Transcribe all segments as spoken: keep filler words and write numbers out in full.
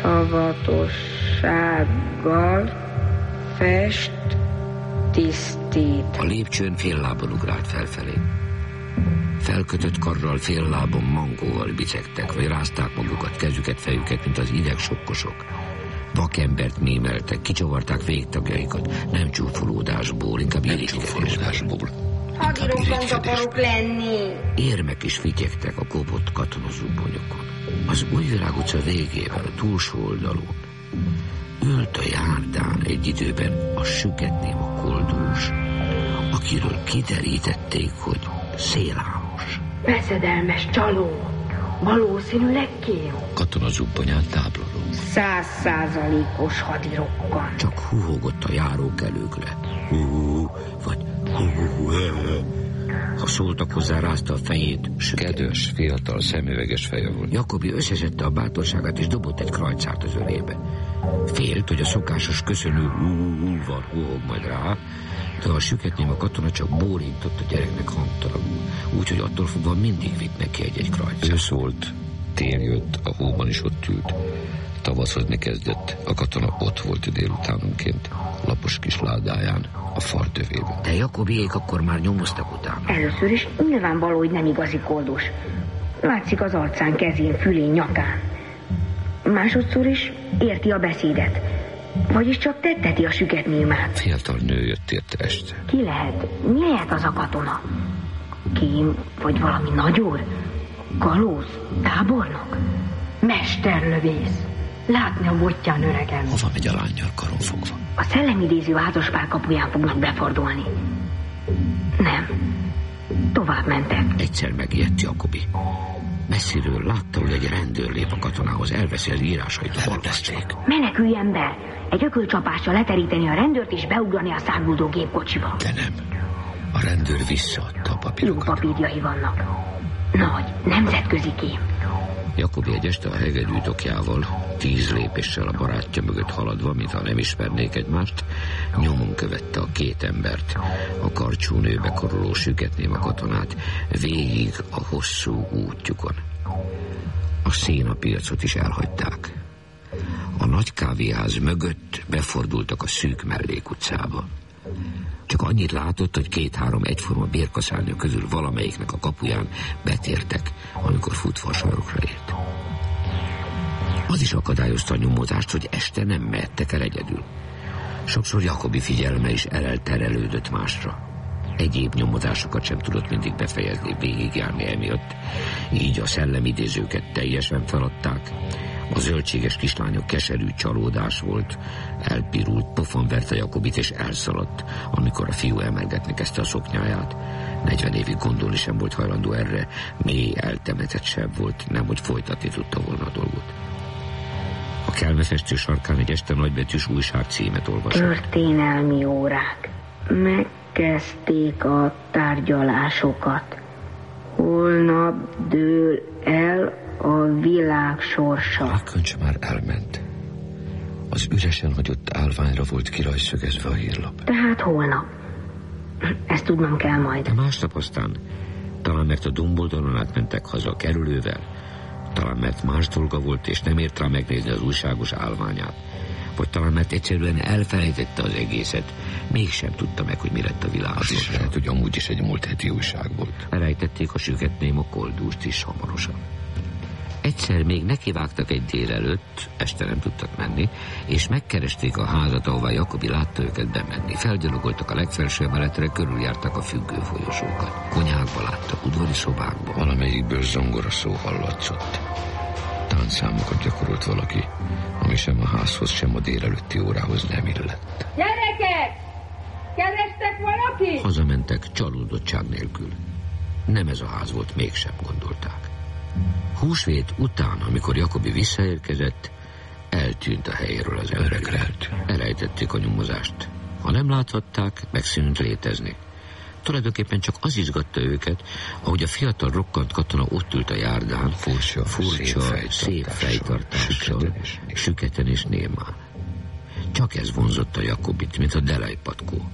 szavatossággal fest, tisztít. A lépcsőn fél lábon ugrált felfelé. Felkötött karral, fél lábon mangóval bicegtek, vagy rázták magukat, kezüket, fejüket, mint az ideg sokkosok. Vakembert mémeltek, kicsavarták végtagjaikat, nem csúfolódásból, inkább irigykedésből. Hadirokkant akarok lenni. Érmek is fityegtek a kopott katonazubonyokon. Az Újvirág utca végében, a túlsó oldalon ült a járdán egy időben a Süketnéma koldús, akiről kiderítették, hogy szélhámos. Veszedelmes csaló, valószínűleg kém. Katonazubbonyán tábloló. Száz százalékos hadirokkan. Csak húhogott a járókelőkre. Hú, vagy hú, ha szóltak hozzá, rázta a fejét. Kedves, fiatal, szemüveges feje volt. Jakobi összeszedte a bátorságát, és dobott egy krajcárt az ölébe. Félt, hogy a szokásos köszönő hú-hú-hú-val húhog majd rá, de a Süketnéma katona csak bólintott a gyereknek hangtalanul, úgyhogy attól fogva mindig vitt neki egy-egy krajcárt. Ő szólt, tél jött, a hóban is ott ült. Tavaszodni kezdett, a katona ott volt délutánonként, lapos kis ládáján, a fal tövében. De Jakobiék akkor már nyomoztak utána. Először is nyilvánvaló, hogy nem igazi koldus. Látszik az arcán, kezén, fülén, nyakán. Másodszor is érti a beszédet. Vagyis csak tetteti a Süketnémát. Fiatal nő jött érte este. Ki lehet? Mi lehet az a katona? Kém, vagy valami nagyúr? Kalóz? Tábornok? Mesterlövész? Látni a botján, öregem. Hova megy a lánnyal karon fogva? A szellemidéző házaspár kapuján fognak befordulni. Nem. Tovább mentek. Egyszer megijedt Jakobi. Messziről látta, hogy egy rendőr lép a katonához, elveszi az írásait, elveszték. Meneküljen be! Egy ökölcsapással leteríteni a rendőrt és beugrani a száguldó gépkocsiba. De nem. A rendőr visszaadta a papírokat. Jó papírjai vannak. Nagy, nemzetközi kém. Jakobi egy este a hegedű tokjával, tíz lépéssel a barátja mögött haladva, mintha nem ismernék egymást, nyomon követte a két embert, a karcsú nőbe koroló Süketnéma katonát, végig a hosszú útjukon. A szénapiacot is elhagyták. A nagy kávéház mögött befordultak a szűk mellékutcába. Csak annyit látott, hogy két-három egyforma bérkaszárnya közül valamelyiknek a kapuján betértek, amikor futva a sarokra ért. Az is akadályozta a nyomozást, hogy este nem mehettek el egyedül. Sokszor Jakobi figyelme is elterelődött másra. Egyéb nyomozásokat sem tudott mindig befejezni, végigjárni emiatt. Így a szellemidézőket teljesen feladták. A zöldséges kislányok keserű csalódás volt. Elpirult, pofon verte Jakobit és elszaladt, amikor a fiú emelgetni kezdte a szoknyáját. Negyven évig gondolni sem volt hajlandó erre, mély eltemetett sem volt, nemhogy folytatni tudta volna a dolgot. A kelmefestő sarkán egy este nagybetűs újság címet olvasott. Történelmi órák. Megkezdték a tárgyalásokat. Holnap dől el a világ sorsa. A köncs már elment. Az üresen hagyott állványra volt kirajszögezve a hírlap. Tehát holnap. Ezt tudnom kell majd. De másnap aztán, talán mert a domboldalon átmentek haza a kerülővel, talán mert más dolga volt, és nem ért rá megnézni az újságos állványát, vagy talán mert egyszerűen elfelejtette az egészet, mégsem tudta meg, hogy mi lett a világ. Az is lehet, hogy amúgy is egy múlt heti újság volt. Elejtették a Süketnéma koldúst is hamarosan. Egyszer még nekivágtak egy délelőtt, este nem tudtak menni, és megkeresték a házat, ahová Jakobi látta őket bemenni. Felgyalogoltak a legfelső emeletre, körüljártak a függő folyosókat. Konyhákba láttak, udvari szobákba. Valamelyikből zongora szó hallatszott. Táncszámokat gyakorolt valaki, ami sem a házhoz, sem a délelőtti órához nem illett. Gyerekek! Kerestek valaki? Hazamentek csalódottság nélkül. Nem ez a ház volt, mégsem gondolták. Húsvét után, amikor Jakobi visszaérkezett, eltűnt a helyéről az emberek. Elejtették a nyomozást. Ha nem láthatták, megszűnt létezni. Tulajdonképpen csak az izgatta őket, ahogy a fiatal rokkant katona ott ült a járdán, furcsa, furcsa szép fejtartással, süketen és némán. Csak ez vonzotta Jakobit, mint a delej patkó.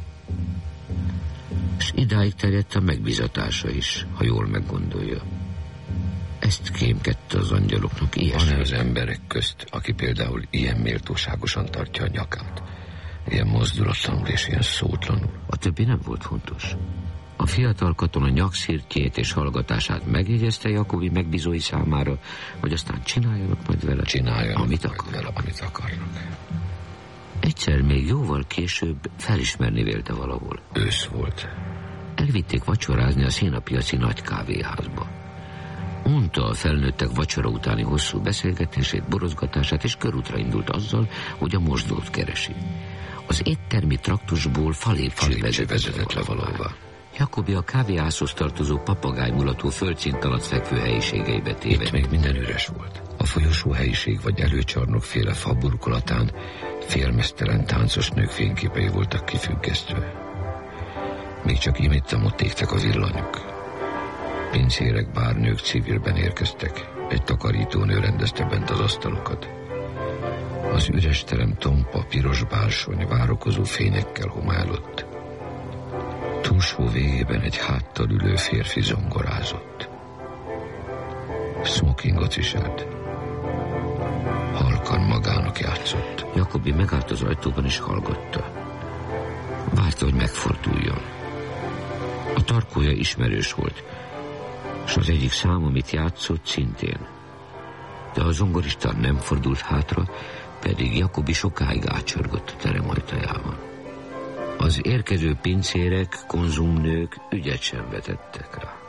És idáig terjedt a megbízatása is, ha jól meggondolja. Ezt kémkedte az angyaloknak ilyesmi. Van-e az emberek közt, aki például ilyen méltóságosan tartja a nyakát? Ilyen mozdulatlanul és ilyen szótlanul? A többi nem volt fontos. A fiatal katona nyakszirtjét és hallgatását megjegyezte Jakobi megbízói számára, hogy aztán csináljanak majd vele, Csináljanak amit majd akar. vele, amit akarnak. Egyszer még jóval később felismerni vélte valahol. Ősz volt. Elvitték vacsorázni a szénapiaci nagy kávéházba. Unta a felnőttek vacsora utáni hosszú beszélgetését, borozgatását, és körútra indult azzal, hogy a mosdót keresi. Az éttermi traktusból falépcső vezetett le valahova. Jakobi a kávéházhoz tartozó papagájmulatú földszint alatt fekvő helyiségeibe tévedt. Itt még minden üres volt. A folyosó helyiség vagy előcsarnokféle fa burkolatán félmeztelen táncos nők fényképei voltak kifüggesztve. Még csak imittem ott égtek a villanyok. Pincérek, bárnők civilben érkeztek. Egy takarítónő rendezte bent az asztalokat. Az üres terem tompa, piros bársony várokozó fényekkel homályodott. Túlsó végében egy háttal ülő férfi zongorázott. Smokingot viselt. Halkan magának játszott. Jakobi megállt az ajtóban és hallgatta. Várta, hogy megforduljon. A tarkója ismerős volt, és az egyik szám, amit játszott, szintén. De a zongorista nem fordult hátra, pedig Jakobi sokáig átcsörgött a terem ajtajában. Az érkező pincérek, konzumnők ügyet sem vetettek rá.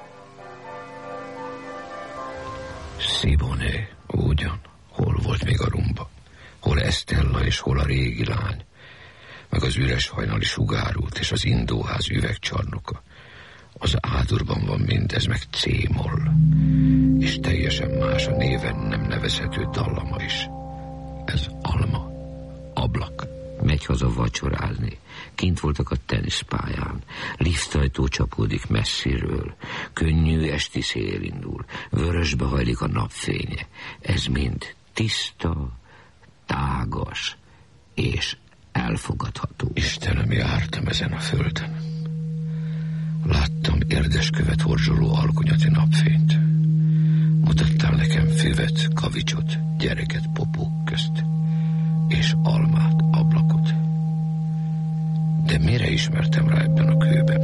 Sziboné, ugyan, hol volt még a rumba? Hol Estella és hol a régi lány? Meg az üres hajnali sugárút és az indóház üvegcsarnoka. Az ádurban van mindez, meg C-moll. És teljesen más a néven nem nevezhető dallama is. Ez alma, ablak. Megy haza vacsorázni. Kint voltak a teniszpályán. Liftajtó csapódik messziről. Könnyű esti szél indul. Vörösbe hajlik a napfénye. Ez mind tiszta, tágas és elfogadható. Istenem, jártam ezen a földön. Láttam érdeskövet horzsoló alkonyati napfényt. Mutattál nekem füvet, kavicsot, gyereket popók közt, és almát, ablakot. De mire ismertem rá ebben a kőben?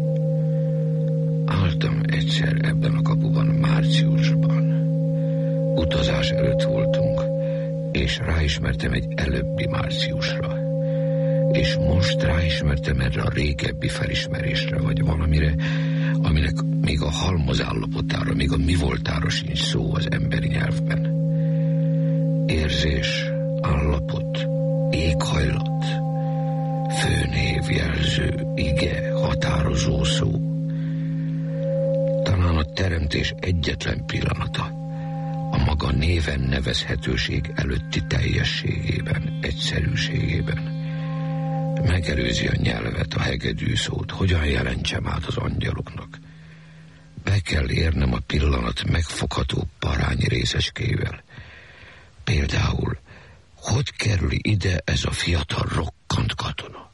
Álltam egyszer ebben a kapuban márciusban. Utazás előtt voltunk, és ráismertem egy előbbi márciusra. És most ráismertem erre a régebbi felismerésre, vagy valamire, aminek még a halmoz állapotára, még a mi voltára sincs szó az emberi nyelvben. Érzés, állapot, éghajlat, főnév, jelző, ige, határozó szó. Talán a teremtés egyetlen pillanata, a maga néven nevezhetőség előtti teljességében, egyszerűségében. Megelőzi a nyelvet, a hegedű szót, hogyan jelentsem át az angyaloknak. Be kell érnem a pillanat megfogható parányi részecskével. Például, hogy kerül ide ez a fiatal rokkant katona?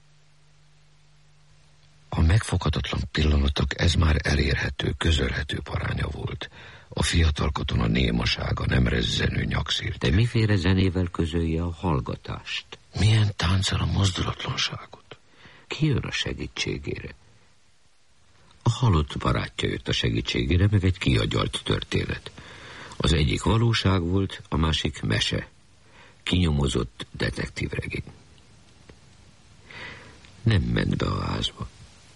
A megfoghatatlan pillanatok ez már elérhető, közölhető paránya volt. A fiatal katona némasága, nem rezzenő nyakszírt. De miféle zenével közölje a hallgatást? Milyen tánccal a mozdulatlanságot? Ki jön a segítségére? A halott barátja jött a segítségére, meg egy kiagyalt történet. Az egyik valóság volt, a másik mese. Kinyomozott detektívregény. Nem ment be a házba.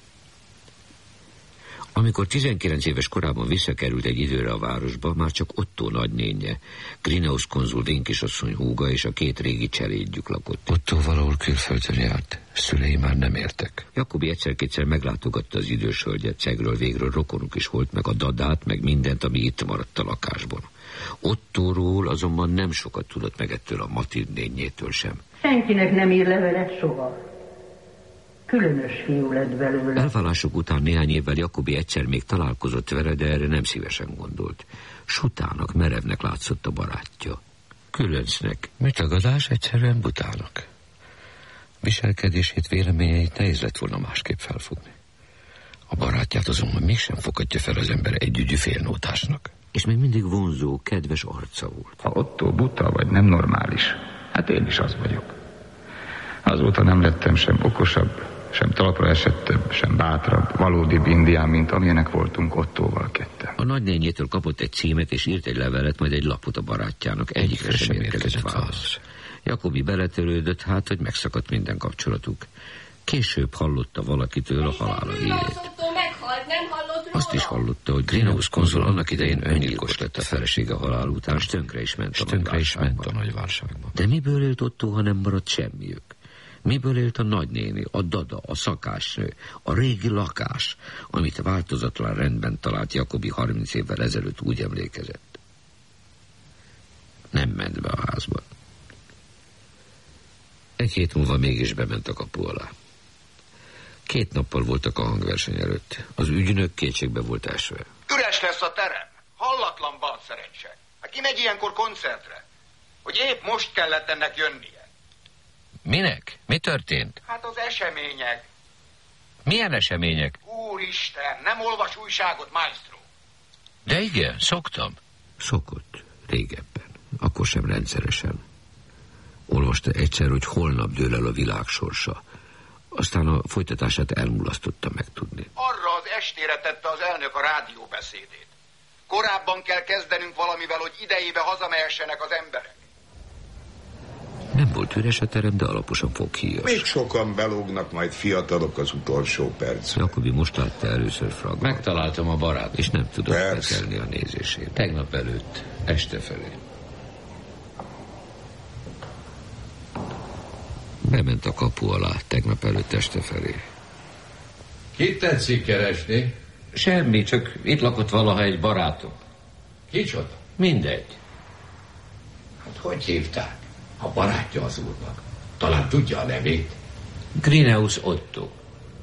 Amikor tizenkilenc éves korában visszakerült egy időre a városba, már csak Otto nagynénje, Greenhouse konzul vénkisasszony húga és a két régi cselédjük lakott. Otto valahol külföldön járt, szülei már nem értek. Jakobi egyszer-kétszer meglátogatta az idős hölgyet, szegről végről rokonuk is volt, meg a dadát, meg mindent, ami itt maradt a lakásban. Ottóról azonban nem sokat tudott meg ettől a Matild nénjétől sem. Senkinek nem ír levelet soha. Különös fiú lett belőle. Elválások után néhány évvel Jakobi egyszer még találkozott vele, de erre nem szívesen gondolt. Sutának, merevnek látszott a barátja. Különcnek. Mi tagadás, egyszerűen butának. Viselkedését, véleményeit nehéz lett volna másképp felfogni. A barátját azonban mégsem fogadja fel az ember együgyű félnótásnak. És még mindig vonzó, kedves arca volt. Ha Otto buta vagy nem normális, hát én is az vagyok. Azóta nem lettem sem okosabb, sem talpra esettebb, sem bátrabb, valódi indián, mint amilyenek voltunk Ottóval ketten. A nagynényétől kapott egy címet, és írt egy levelet, majd egy lapot a barátjának. Egyikre sem érkezett válasz. Jakobi beletörődött, hát, hogy megszakadt minden kapcsolatuk. Később hallotta valakitől a halála hírét. Azt is hallotta, hogy Greenhouse konzul annak idején öngyilkos lett a felesége halál után, s tönkre is ment a, tönkre is ment a nagyválságban. De miből élt Otto, ha nem maradt semmiük? Miből élt a nagynéni, a dada, a szakásnő, a régi lakás, amit változatlan rendben talált Jakobi harminc évvel ezelőtt, úgy emlékezett? Nem ment be a házba. Egy hét múlva mégis bement a kapu alá. Két nappal voltak a hangverseny előtt. Az ügynök kétségbe volt esve. Üres lesz a terem. Hallatlan bal szerencse. Hát ki megy ilyenkor koncertre? Hogy épp most kellett ennek jönnie. Minek? Mi történt? Hát az események. Milyen események? Úristen, nem olvas újságot, maestro? De igen, szoktam. Szokott, régebben. Akkor sem rendszeresen. Olvasta egyszer, hogy holnap dől el a világ sorsa. Aztán a folytatását elmulasztotta megtudni. Arra az estére tette az elnök a rádióbeszédét. Korábban kell kezdenünk valamivel, hogy idejébe hazamehessenek az emberek. Nem volt üres a terem, de alaposan foghíjas. Még sokan belógnak, majd fiatalok az utolsó percben. Jakobi most látta először Fraggot. Megtaláltam a barát. És nem tudott Persze. betelni a nézését. Tegnap előtt, este felé. Bement a kapu alá tegnap előtt este felé. Kit tetszik keresni? Semmi, csak itt lakott valaha egy barátom. Kicsoda? Mindegy. Hát hogy hívták? A barátja az úrnak. Talán tudja a nevét. Greenhouse Otto.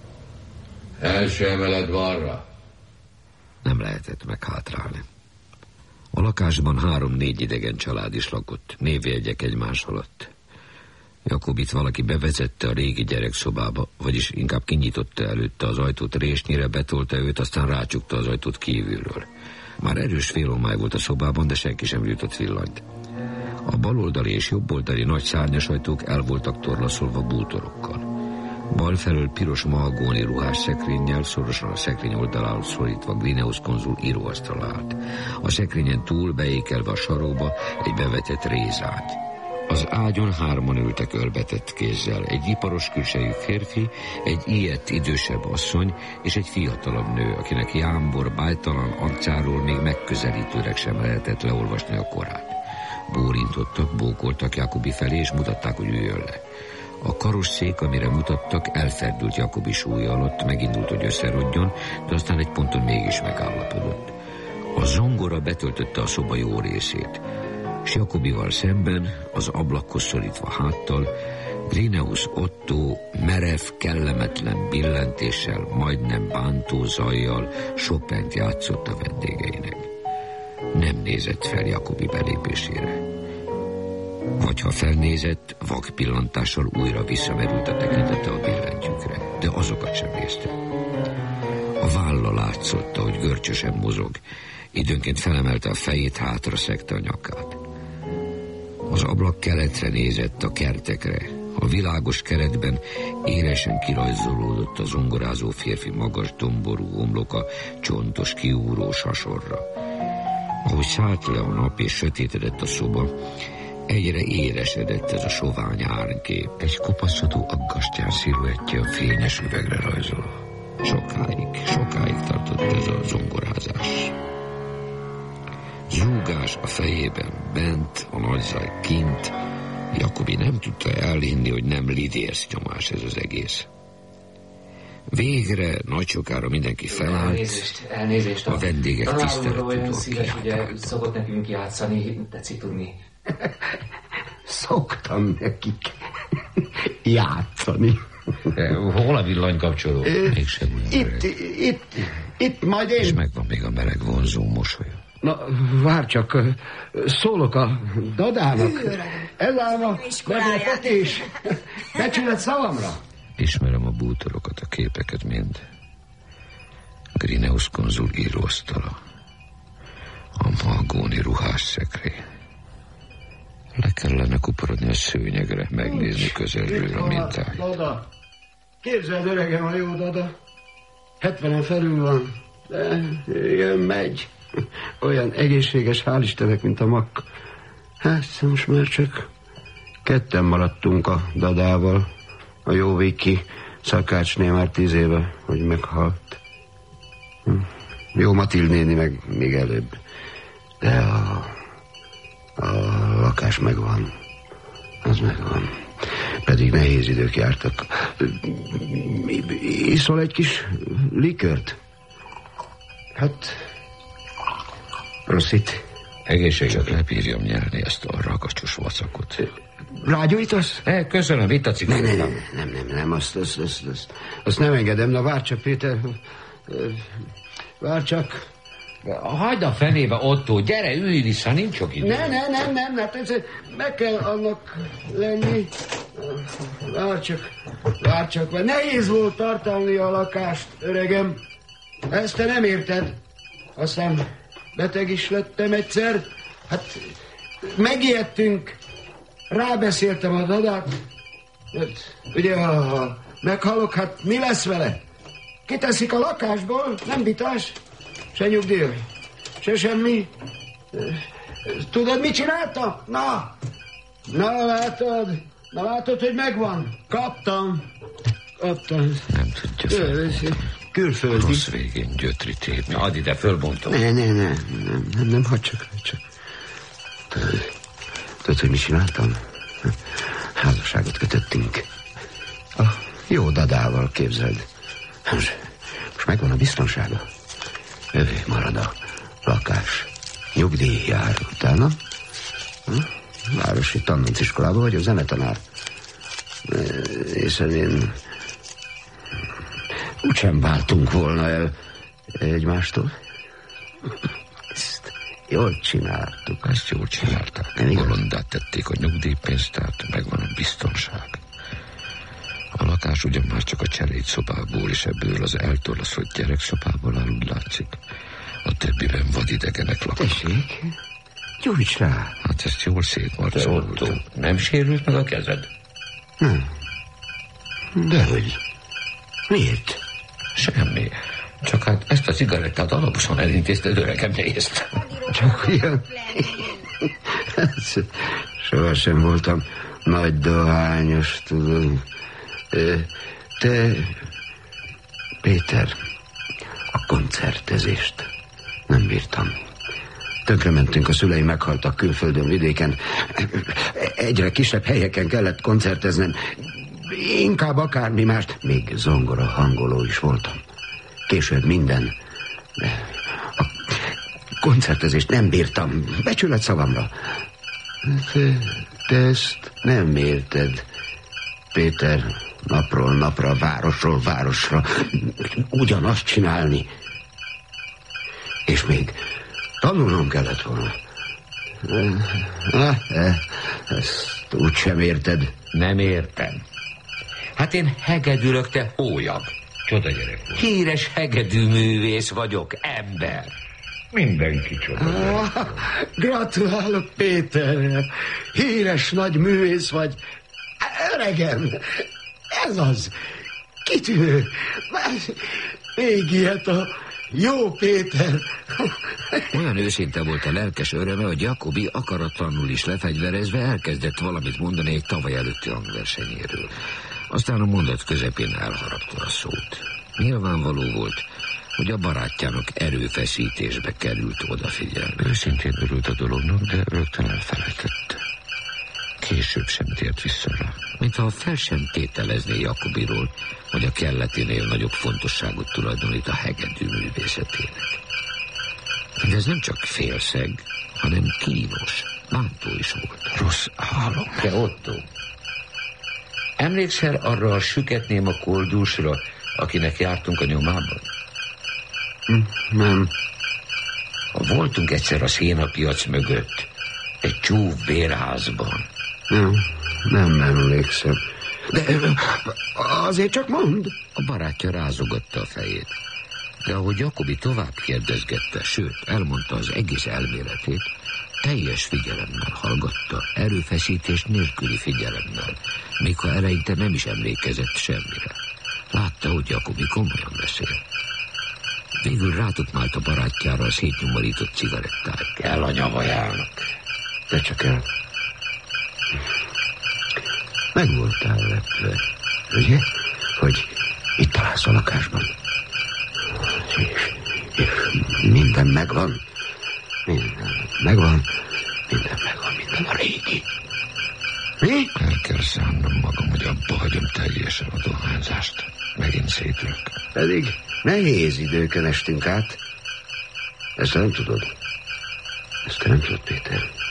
Első emelet balra. Nem lehetett meghátrálni. A lakásban három-négy idegen család is lakott, névjegyek egymás alatt. Jakobit valaki bevezette a régi gyerekszobába, vagyis inkább kinyitotta előtte az ajtót, résnyire betolta őt, aztán rácsukta az ajtót kívülről. Már erős félhomály volt a szobában, de senki sem jutott villanyt. A baloldali és jobboldali nagy szárnyas ajtók el voltak torlaszolva bútorokkal. Bal felől piros mahagóni ruhás szekrényel, szorosan a szekrény oldalához szorítva Greenhouse konzul íróasztal állt. A szekrényen túl, beékelve a sarokba, egy bevetett rézágy. Az ágyon hárman ültek ölbetett kézzel, egy iparos külsejű férfi, egy ilyet idősebb asszony és egy fiatalabb nő, akinek jámbor, bájtalan arcáról még megközelítőleg sem lehetett leolvasni a korát. Bólintottak, bókoltak Jakobi felé, és mutatták, hogy üljön le. A karosszék, amire mutattak, elferdült Jakobi súlya alatt, megindult, hogy összerodjon, de aztán egy ponton mégis megállapodott. A zongora betöltötte a szoba jó részét, és Jakobival szemben, az ablakhoz szorítva háttal, Greenhouse Otto merev, kellemetlen billentéssel, majdnem bántó zajjal Chopint játszott a vendégeinek. Nem nézett fel Jakobi belépésére. Vagy ha felnézett, vak pillantással újra visszamerült a tekintete a billentyűkre, de azokat sem nézte. A válla látszott, ahogy görcsösen mozog, időnként felemelte a fejét, hátra szegte a nyakát. Az ablak keletre nézett, a kertekre. A világos keretben élesen kirajzolódott a zongorázó férfi magas domború homloka csontos kiúrós hasorra. Ahogy szállt le a nap és sötétedett a szoba, egyre élesedett ez a sovány árnykép. Egy kopaszodó aggastyán sziluettje a fényes üvegre rajzol. Sokáig, sokáig tartott ez a zongorázás. Zúgás a fejében bent, a nagy zaj kint. Jakobi nem tudta elhinni, hogy nem lidérsz nyomás ez az egész. Végre, nagy sokára mindenki felállt. Elnézést, elnézést. A vendégek tiszteletűen szíves, ugye szokott nekünk játszani, tetszik tudni. Szoktam nekik játszani. Hol a villanykapcsoló? Mégsem olyan Itt, itt, itt majd én... És megvan még a meleg vonzó mosoly. Na, várj csak, szólok a dadának. Eláll a meglepetés. Becsület szavamra. Ismerem a bútorokat, a képeket mind. Greenhouse konzul íróasztala. A mahagóni ruhásszekrény. Le kellene kuporodni a szőnyegre, megnézni közelről a mintát. Dada, képzeld, öregem, a jó Dada. hetvenen felül van, de jön, megy. Olyan egészséges, hál' Istennek, mint a makk. Hát most már csak ketten maradtunk a Dadával. A jó Viki szakácsné már tíz éve, hogy meghalt. Jó Matild néni meg még előbb. De a, a lakás megvan. Az megvan. Pedig nehéz idők jártak. Iszol egy kis likört? Hát, proszit. Egészséget lebírjam nyelni ezt a ragacsos vacakot. Rágyújtasz? E, köszönöm, itt a ciklet. Nem, nem, nem, nem, nem, azt, azt, azt, azt, azt nem engedem. Na, várj csak, Péter. Várj csak. Hagyd a fenébe, Otto, gyere, ülj vissza, nincs sok idő. Ne, ne, nem, nem, hát ez meg kell annak lenni. Várj csak, várj csak, mert nehéz volt tartani a lakást, öregem. Ezt te nem érted. Aztán beteg is lettem egyszer. Hát megijedtünk. Rábeszéltem a Dadát. Hát, ugye, ha meghalok, hát mi lesz vele? Kiteszik a lakásból, nem vitás. Se nyugdíj, se semmi. Tudod, mit csináltam? Na, na látod, na látod, hogy megvan. Kaptam. Kaptam. Nem tudja fel. Külföldi. Rossz végén gyötri tépni. Add ide, fölbontom. Ne, ne, ne, nem, nem, nem, hadd csak, hadd csak. Tudod, tudod, hogy mit csináltam? Házasságot kötöttünk. A jó Dadával, képzeld. Most megvan a biztonsága. Övé marad a lakás. Nyugdíj jár utána. Városi tanulciskolában vagyok, zenetanár. És én úgysem váltunk volna el egymástól. Ezt jól csináltuk. Ezt jól csinálták. Bolondát tették a nyugdíjpénztárt, megvan a biztonság. A lakás ugyan már csak a cselédszobából és ebből az eltorlaszott gyerekszobából áll, úgy látszik. A többiben vadidegenek laknak. Tessék, gyújts rá. Hát ezt jól szétmarcoltam. Nem sérült meg a kezed? Nem. Dehogy. Miért? Semmi. Csak hát ezt a cigarettát alaposan elintézted, öregem, nézd. Csak ilyen. Sohasem voltam nagy dohányos, tudod. Te, Péter, a koncertezést nem bírtam. Tönkre mentünk, a szüleim meghaltak külföldön, vidéken. Egyre kisebb helyeken kellett koncerteznem. Inkább akármi mást. Még zongora hangoló is voltam. Később minden. De a koncertezést nem bírtam. Becsület szavamra. Te, te ezt nem érted, Péter. Napról napra, városról városra ugyanazt csinálni. És még tanulnom kellett volna. Ezt úgysem érted. Nem értem. Hát én hegedülök, te hólyag. Csoda gyerek. Híres hegedűművész vagyok, ember. Mindenki csoda. Ah, gratulálok, Péter. Híres nagy művész vagy. Öregem. Ez az. Kitűnő. Még ilyet a jó Péter. Olyan őszinte volt a lelkes öröme, hogy Jakobi akaratlanul is lefegyverezve elkezdett valamit mondani egy tavaly előtti hangversenyéről. Aztán a mondat közepén elharapta a szót. Nyilvánvaló volt, hogy a barátjának erőfeszítésbe került odafigyelni. Őszintén örült a dolognak, de rögtön elfelejtette. Később sem tért vissza rá. Mintha fel sem tételezné Jakobiról, hogy a kelleténél nagyobb fontosságot tulajdonít a hegedű művészetének. De ez nem csak félszeg, hanem kínos, bántó is volt. Rossz álom. Te Otto, emlékszel arra a süketnéma koldusra, akinek jártunk a nyomában? Nem. Voltunk egyszer a szénapiac mögött, egy csúf bérházban. Nem, nem emlékszem. De azért csak mondd. A barátja rázogatta a fejét. De ahogy Jakobi tovább kérdezgette, sőt, elmondta az egész elméletét, teljes figyelemmel hallgatta, erőfeszítés nélküli figyelemmel, még ha eleinte nem is emlékezett semmire. Látta, hogy Jakobi komolyan beszél. Végül rátudt a barátjára a szétnyomorított cigarettáig. Kell a nyavajának. De csak el. Meg voltál lepve, ugye? Hogy itt találsz a lakásban. És, és minden megvan. Minden megvan. Minden megvan, minden a régi. Mi? El kell szánnom magam, hogy abba hagyom teljesen a dohányzást. Megint szétülök. Pedig nehéz időkön estünk át. Ezt nem tudod. Ezt te nem tudod, Péter.